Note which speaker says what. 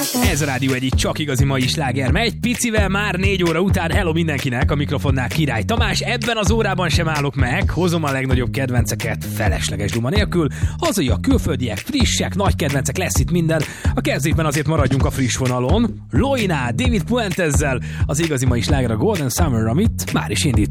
Speaker 1: Ez a Rádió egyik csak igazi mai sláger. Megy picivel már 4 óra után. Hello mindenkinek, a mikrofonnál Király Tamás. Ebben az órában sem állok meg. Hozom a legnagyobb kedvenceket felesleges duma nélkül. Hazaiak, külföldiek, frissek, nagy kedvencek, lesz itt minden. A kezdésben azért maradjunk a friss vonalon. Loina, David Puentezzel az igazi mai sláger a Golden Summer, amit már is indít.